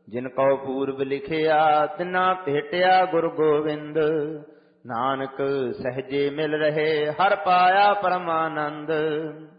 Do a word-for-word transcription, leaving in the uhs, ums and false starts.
ਜਿਨ ਕਉ ਪੂਰਬ ਲਿਖਿਆ ਤਿਨਾ ਭੇਟਿਆ ਗੁਰ ਗੋਬਿੰਦ। ਨਾਨਕ ਸਹਜੇ ਮਿਲ ਰਹੇ ਹਰ ਪਾਇਆ ਪਰਮਾਨੰਦ।